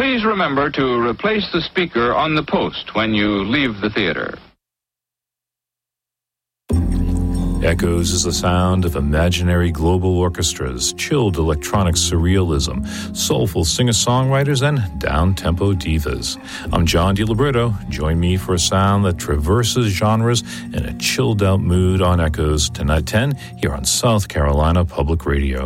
Please remember to replace the speaker on the post when you leave the theater. Echoes is the sound of imaginary global orchestras, chilled electronic surrealism, soulful singer-songwriters, and down-tempo divas. I'm John DiLiberto. Join me for a sound that traverses genres in a chilled-out mood on Echoes tonight 10 here on South Carolina Public Radio.